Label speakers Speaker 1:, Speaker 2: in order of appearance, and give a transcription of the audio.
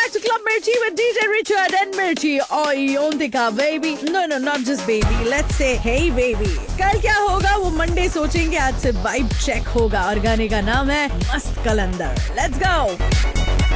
Speaker 1: back to Club Mirchi with DJ Richard and Mirchi. Oyontika, baby. No, not just baby. Let's say, hey, baby. कल क्या होगा वो Monday सोचेंगे, आज से वाइब चेक होगा और गाने का नाम है मस्त कलंदर. Let's go.